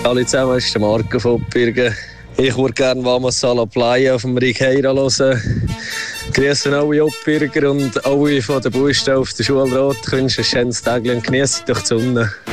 Hallo zusammen, es ist der Marco von Oppirgen. Ich würde gerne «Vamos a la Playa» auf dem Rigeira hören. Grüßen alle Oppirger und alle von der Baustelle auf der Schule Rot. Ich wünsche ein schönes Tag und genießt doch die Sonne.